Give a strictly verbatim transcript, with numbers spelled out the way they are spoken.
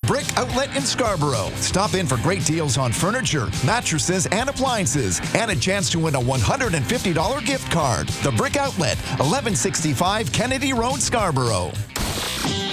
Brick Outlet in Scarborough. Stop in for great deals on furniture, mattresses, and appliances, and a chance to win a one hundred fifty dollars gift card. The Brick Outlet, eleven sixty-five Kennedy Road, Scarborough.